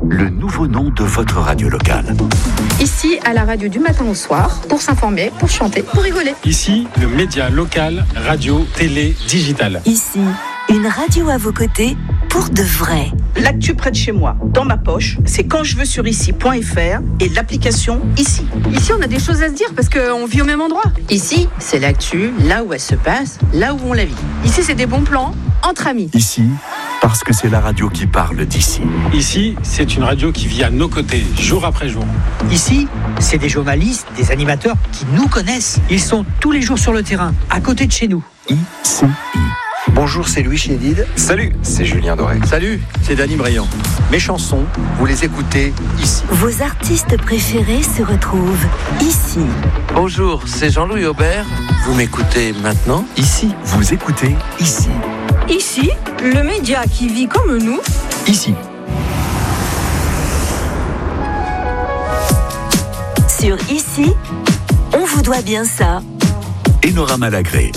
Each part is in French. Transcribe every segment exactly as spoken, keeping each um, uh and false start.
le nouveau nom de votre radio locale. Ici, à la radio du matin au soir, pour s'informer, pour chanter, pour rigoler. Ici, le média local, radio, télé, digital. Ici, une radio à vos côtés pour de vrai. L'actu près de chez moi, dans ma poche, c'est quand je veux sur ici point f r et l'application Ici. Ici, on a des choses à se dire parce qu'on vit au même endroit. Ici, c'est l'actu, là où elle se passe, là où on la vit. Ici, c'est des bons plans entre amis. Ici, parce que c'est la radio qui parle d'ici. Ici, c'est une radio qui vit à nos côtés, jour après jour. Ici, c'est des journalistes, des animateurs qui nous connaissent. Ils sont tous les jours sur le terrain, à côté de chez nous. Ici. Bonjour, c'est Louis Chédid. Salut, c'est Julien Doré. Salut, c'est Dany Briand. Mes chansons, vous les écoutez ici. Vos artistes préférés se retrouvent ici. Bonjour, c'est Jean-Louis Aubert. Vous m'écoutez maintenant ici. Vous écoutez ici. Ici, le média qui vit comme nous. Ici. Sur Ici, on vous doit bien ça. Enora Malagré.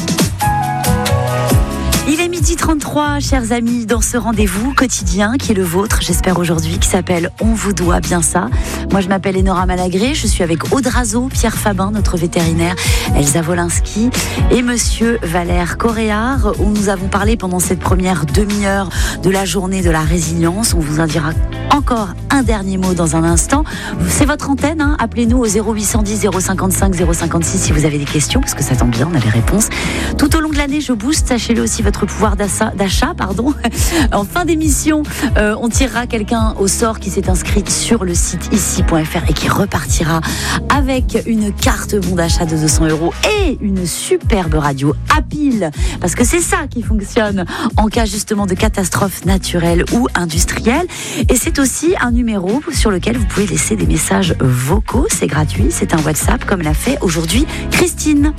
Il est midi trente-trois, chers amis, dans ce rendez-vous quotidien qui est le vôtre, j'espère aujourd'hui, qui s'appelle On vous doit bien ça. Moi, je m'appelle Enora Malagré, je suis avec Aude Razo, Pierre Fabin, notre vétérinaire, Elsa Wolinski et Monsieur Valère Coréard, où nous avons parlé pendant cette première demi-heure de la journée de la résilience. On vous en dira encore un dernier mot dans un instant. C'est votre antenne, hein. Appelez-nous au zéro huit cent dix zéro cinquante-cinq zéro cinquante-six si vous avez des questions, parce que ça tombe bien, on a les réponses. Tout au long de l'année, je booste, sachez-le aussi, votre pouvoir d'achat, d'achat pardon. En fin d'émission, euh, on tirera quelqu'un au sort qui s'est inscrit sur le site ici point f r et qui repartira avec une carte bon d'achat de deux cents euros et une superbe radio à pile, parce que c'est ça qui fonctionne en cas justement de catastrophe naturelle ou industrielle. Et c'est aussi un numéro sur lequel vous pouvez laisser des messages vocaux, c'est gratuit, c'est un WhatsApp comme l'a fait aujourd'hui Christine.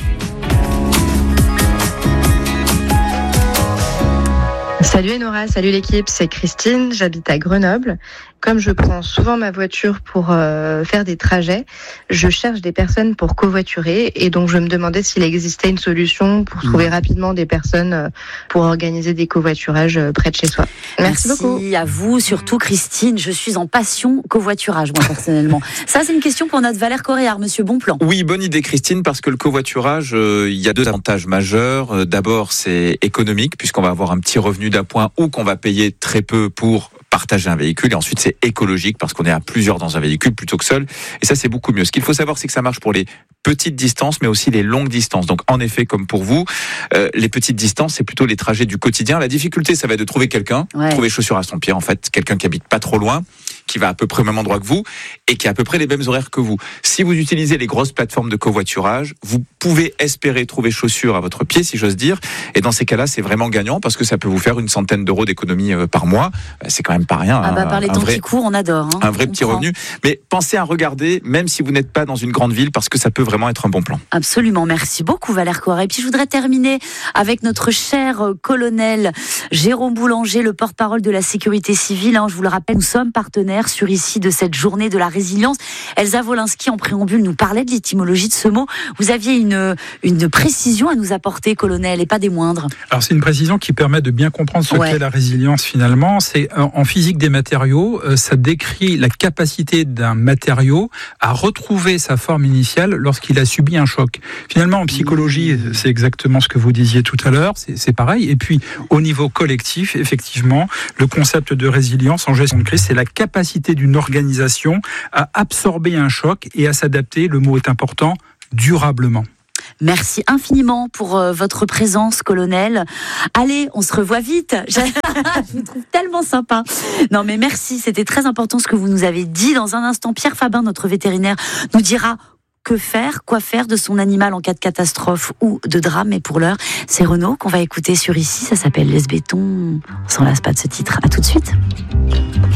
Salut Enora, salut l'équipe, c'est Christine, j'habite à Grenoble. Comme je prends souvent ma voiture pour euh, faire des trajets, je cherche des personnes pour covoiturer et donc je me demandais s'il existait une solution pour trouver rapidement des personnes euh, pour organiser des covoiturages euh, près de chez soi. Merci, Merci beaucoup. Merci à vous, surtout Christine, je suis en passion covoiturage moi personnellement. Ça c'est une question pour notre Valère Coréard, Monsieur Bonplan. Oui, bonne idée Christine, parce que le covoiturage, il euh, y a deux avantages majeurs. Euh, d'abord c'est économique, puisqu'on va avoir un petit revenu d'appoint ou qu'on va payer très peu pour partager un véhicule, et ensuite c'est écologique parce qu'on est à plusieurs dans un véhicule plutôt que seul, et ça c'est beaucoup mieux. Ce qu'il faut savoir, c'est que ça marche pour les petites distances mais aussi les longues distances. Donc en effet, comme pour vous, euh, les petites distances c'est plutôt les trajets du quotidien. La difficulté, ça va être de trouver quelqu'un, ouais. trouver chaussures à son pied en fait, quelqu'un qui habite pas trop loin, qui va à peu près au même endroit que vous et qui a à peu près les mêmes horaires que vous. Si vous utilisez les grosses plateformes de covoiturage, vous pouvez espérer trouver chaussures à votre pied, si j'ose dire, et dans ces cas-là c'est vraiment gagnant parce que ça peut vous faire une centaine d'euros d'économie par mois. C'est quand même pas rien. Ah bah par les temps vrai, qui courent, on adore. Hein, un vrai petit prend. revenu. Mais pensez à regarder, même si vous n'êtes pas dans une grande ville, parce que ça peut vraiment être un bon plan. Absolument. Merci beaucoup Valère Coréard. Et puis je voudrais terminer avec notre cher colonel Jérôme Boulanger, le porte-parole de la sécurité civile. Hein, je vous le rappelle, nous sommes partenaires sur ici de cette journée de la résilience. Elsa Wolinski, en préambule, nous parlait de l'étymologie de ce mot. Vous aviez une, une précision à nous apporter, colonel, et pas des moindres. Alors c'est une précision qui permet de bien comprendre ce ouais. qu'est la résilience finalement. C'est en physique des matériaux, ça décrit la capacité d'un matériau à retrouver sa forme initiale lorsqu'il a subi un choc. Finalement, en psychologie, c'est exactement ce que vous disiez tout à l'heure, c'est, c'est pareil. Et puis, au niveau collectif, effectivement, le concept de résilience en gestion de crise, c'est la capacité d'une organisation à absorber un choc et à s'adapter, le mot est important, durablement. Merci infiniment pour euh, votre présence, colonel. Allez, on se revoit vite. Je vous trouve tellement sympa. Non, mais merci, c'était très important ce que vous nous avez dit. Dans un instant, Pierre Fabin, notre vétérinaire, nous dira que faire, quoi faire de son animal en cas de catastrophe ou de drame. Mais pour l'heure, c'est Renaud qu'on va écouter sur ici. Ça s'appelle Laisse Béton. On s'en lasse pas de ce titre. À tout de suite.